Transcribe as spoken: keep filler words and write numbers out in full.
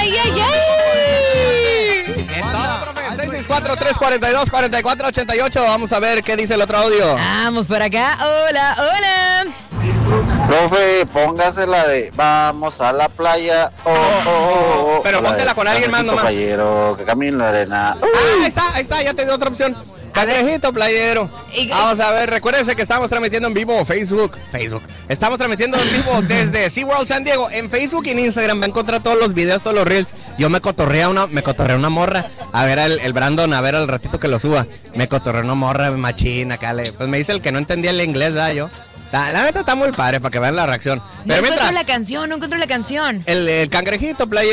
¡Ay, ay, ay! Es todo, profe. seis seis cuatro, tres cuatro dos, cuatro cuatro ocho ocho. Vamos a ver qué dice el otro audio. Vamos por acá. Hola, hola. Profe, póngase la de vamos a la playa. Oh, oh, oh, oh. Pero La póntela de con alguien más nomás. Caballero, que camine la arena. Ah, ahí está, ahí está, ya te dio otra opción. Cangrejito playero. Y- Vamos a ver, recuérdense que estamos transmitiendo en vivo Facebook. Facebook. Estamos transmitiendo en vivo desde SeaWorld San Diego. En Facebook y en Instagram va a encontrar todos los videos, todos los reels. Yo me cotorré a una, me cotorré a una morra. A ver el, el Brandon, a ver al ratito que lo suba. Me cotorré a una morra machina acá. Le, pues me dice el que no entendía el inglés, ¿verdad? Yo. La, la neta está muy padre para que vean la reacción. No Pero encuentro mientras, la canción, no encuentro la canción. el, el cangrejito playero.